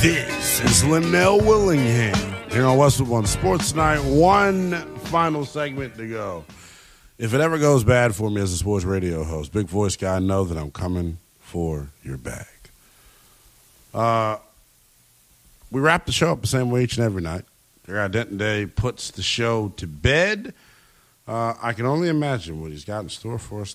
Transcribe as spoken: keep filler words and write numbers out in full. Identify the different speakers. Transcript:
Speaker 1: This is Linnell Willingham here on Westwood One Sports Night. One final segment to go. If it ever goes bad for me as a sports radio host, big voice guy, know that I'm coming for your bag. Uh, we wrap the show up the same way each and every night. Garrett Denton Day puts the show to bed. Uh, I can only imagine what he's got in store for us